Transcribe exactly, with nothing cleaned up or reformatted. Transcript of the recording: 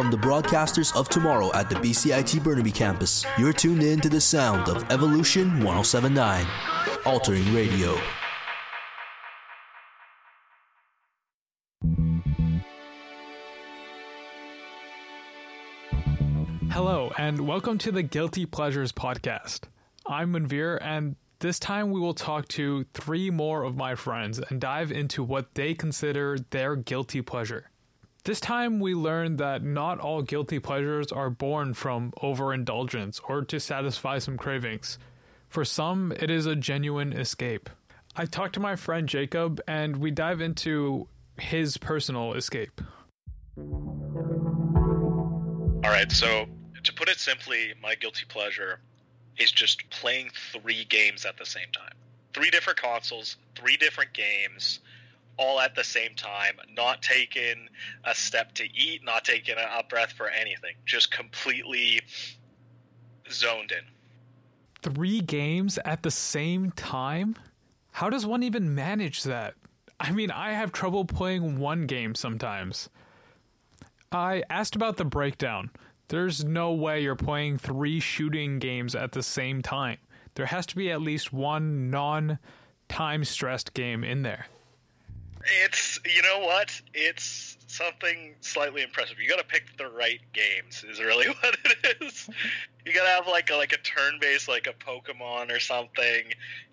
From the broadcasters of tomorrow at the B C I T Burnaby campus, you're tuned in to the sound of Evolution one oh seven point nine, Altering Radio. Hello, and welcome to the Guilty Pleasures podcast. I'm Manveer, and this time we will talk to three more of my friends and dive into what they consider their guilty pleasure. This time we learned that not all guilty pleasures are born from overindulgence or to satisfy some cravings. For some, it is a genuine escape. I talked to my friend Jacob, and we dive into his personal escape. All right, so to put it simply, my guilty pleasure is just playing three games at the same time. Three different consoles, three different games, all at the same time, not taking a step to eat, not taking a breath for anything, just completely zoned in. Three games at the same time? How does one even manage that? I mean, I have trouble playing one game sometimes. I asked about the breakdown. There's no way you're playing three shooting games at the same time. There has to be at least one non-time stressed game in there. It's, you know what? It's something slightly impressive. You gotta pick the right games, is really what it is. You gotta have like a, like a turn-based, like a Pokemon or something.